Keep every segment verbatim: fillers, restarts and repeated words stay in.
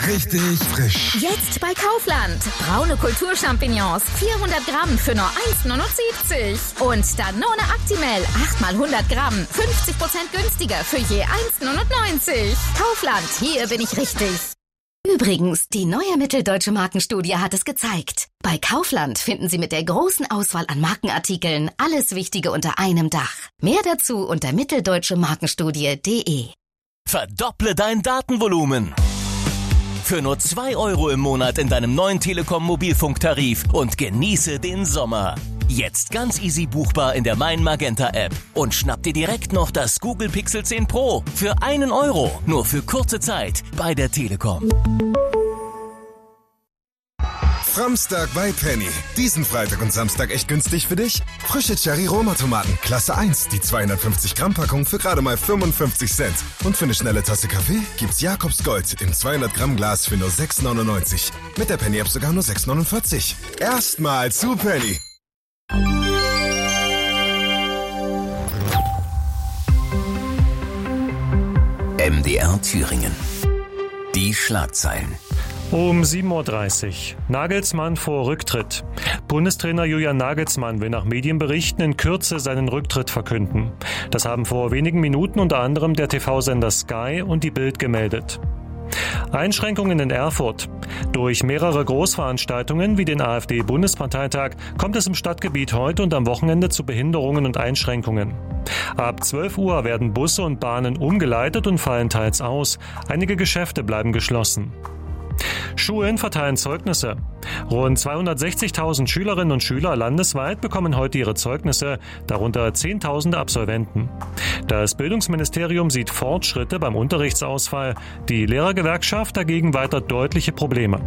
richtig frisch. Jetzt bei Kaufland. Braune Kulturchampignons, vierhundert Gramm für nur eins Komma neunundsiebzig. Und Danone Actimel, acht mal hundert Gramm, fünfzig Prozent günstiger für je eins Komma neunundneunzig. Kaufland, hier bin ich richtig. Übrigens, die neue Mitteldeutsche Markenstudie hat es gezeigt. Bei Kaufland finden Sie mit der großen Auswahl an Markenartikeln alles Wichtige unter einem Dach. Mehr dazu unter mitteldeutsche markenstudie punkt de. Verdopple dein Datenvolumen. Für nur zwei Euro im Monat in deinem neuen Telekom Mobilfunktarif und genieße den Sommer. Jetzt ganz easy buchbar in der Mein Magenta App und schnapp dir direkt noch das Google Pixel zehn Pro für einen Euro, nur für kurze Zeit bei der Telekom. Framstag bei Penny. Diesen Freitag und Samstag echt günstig für dich? Frische Cherry-Roma-Tomaten, Klasse eins, die zweihundertfünfzig Gramm Packung für gerade mal fünfundfünfzig Cent. Und für eine schnelle Tasse Kaffee gibt's Jakobs Gold im zweihundert Gramm Glas für nur sechs neunundneunzig. Mit der Penny-App sogar nur sechs neunundvierzig. Erstmal zu Penny. M D R Thüringen. Die Schlagzeilen. Um sieben Uhr dreißig. Nagelsmann vor Rücktritt. Bundestrainer Julian Nagelsmann will nach Medienberichten in Kürze seinen Rücktritt verkünden. Das haben vor wenigen Minuten unter anderem der T V-Sender Sky und die Bild gemeldet. Einschränkungen in Erfurt. Durch mehrere Großveranstaltungen wie den AfD-Bundesparteitag kommt es im Stadtgebiet heute und am Wochenende zu Behinderungen und Einschränkungen. Ab zwölf Uhr werden Busse und Bahnen umgeleitet und fallen teils aus. Einige Geschäfte bleiben geschlossen. Schulen verteilen Zeugnisse. Rund zweihundertsechzigtausend Schülerinnen und Schüler landesweit bekommen heute ihre Zeugnisse, darunter zehntausende Absolventen. Das Bildungsministerium sieht Fortschritte beim Unterrichtsausfall, die Lehrergewerkschaft dagegen weiter deutliche Probleme.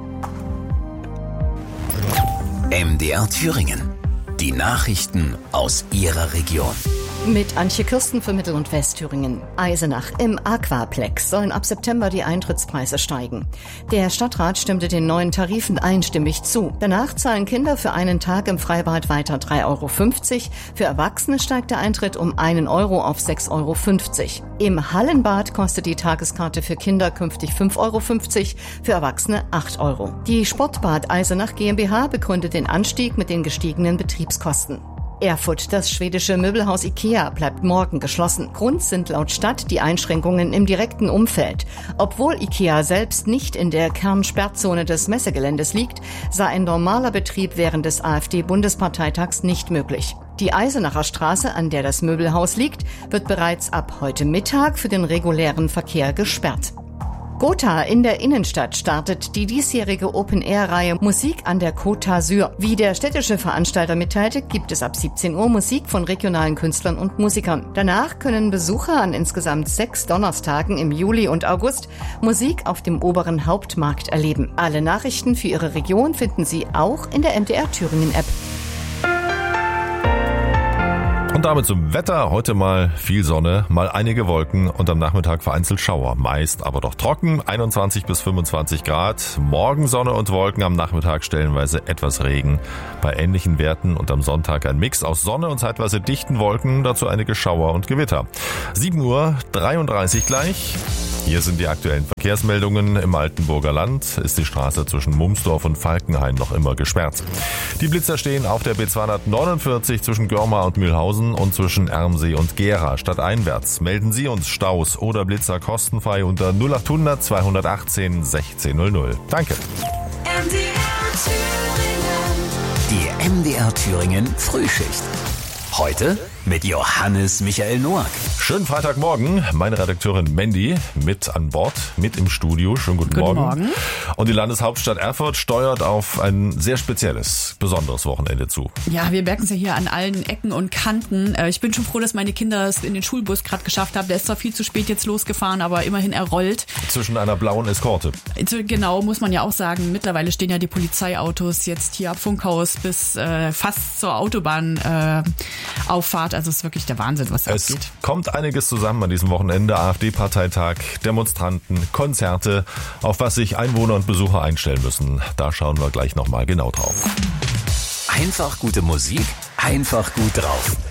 M D R Thüringen. Die Nachrichten aus Ihrer Region. Mit Antje Kirsten für Mittel- und Westthüringen. Eisenach. Im Aquaplex sollen ab September die Eintrittspreise steigen. Der Stadtrat stimmte den neuen Tarifen einstimmig zu. Danach zahlen Kinder für einen Tag im Freibad weiter drei Euro fünfzig. Für Erwachsene steigt der Eintritt um einen Euro auf sechs Euro fünfzig. Im Hallenbad kostet die Tageskarte für Kinder künftig fünf Euro fünfzig, für Erwachsene acht Euro. Die Sportbad Eisenach GmbH begründet den Anstieg mit den gestiegenen Betriebskosten. Erfurt. Das schwedische Möbelhaus IKEA bleibt morgen geschlossen. Grund sind laut Stadt die Einschränkungen im direkten Umfeld. Obwohl IKEA selbst nicht in der Kernsperrzone des Messegeländes liegt, sei ein normaler Betrieb während des AfD-Bundesparteitags nicht möglich. Die Eisenacher Straße, an der das Möbelhaus liegt, wird bereits ab heute Mittag für den regulären Verkehr gesperrt. Gotha in der Innenstadt startet die diesjährige Open-Air-Reihe Musik an der Côte d'Azur. Wie der städtische Veranstalter mitteilte, gibt es ab siebzehn Uhr Musik von regionalen Künstlern und Musikern. Danach können Besucher an insgesamt sechs Donnerstagen im Juli und August Musik auf dem oberen Hauptmarkt erleben. Alle Nachrichten für Ihre Region finden Sie auch in der M D R Thüringen-App. Und damit zum Wetter. Heute mal viel Sonne, mal einige Wolken und am Nachmittag vereinzelt Schauer. Meist aber doch trocken, einundzwanzig bis fünfundzwanzig Grad. Morgen Sonne und Wolken, am Nachmittag stellenweise etwas Regen. Bei ähnlichen Werten und am Sonntag ein Mix aus Sonne und zeitweise dichten Wolken, dazu einige Schauer und Gewitter. sieben Uhr dreiunddreißig gleich. Hier sind die aktuellen Verkehrsmeldungen. Im Altenburger Land ist die Straße zwischen Mumsdorf und Falkenhain noch immer gesperrt. Die Blitzer stehen auf der B zweihundertneunundvierzig zwischen Görma und Mühlhausen und zwischen Ermsee und Gera. Stadteinwärts melden Sie uns Staus oder Blitzer kostenfrei unter null achthundert zweihundertachtzehn sechzehn null null. Danke. M D R Thüringen. Die M D R Thüringen Frühschicht. Heute mit Johannes Michael Noack. Schönen Freitagmorgen, meine Redakteurin Mandy mit an Bord, mit im Studio. Schönen guten, guten Morgen. Morgen. Und die Landeshauptstadt Erfurt steuert auf ein sehr spezielles, besonderes Wochenende zu. Ja, wir merken es ja hier an allen Ecken und Kanten. Ich bin schon froh, dass meine Kinder es in den Schulbus gerade geschafft haben. Der ist zwar viel zu spät jetzt losgefahren, aber immerhin errollt. Zwischen einer blauen Eskorte. Genau, muss man ja auch sagen. Mittlerweile stehen ja die Polizeiautos jetzt hier ab Funkhaus bis äh, fast zur Autobahnauffahrt. Äh, also es ist wirklich der Wahnsinn, was da es abgeht. Es kommt einiges zusammen an diesem Wochenende. AfD-Parteitag, Demonstranten, Konzerte, auf was sich Einwohner und Besucher einstellen müssen. Da schauen wir gleich nochmal genau drauf. Einfach gute Musik, einfach gut drauf.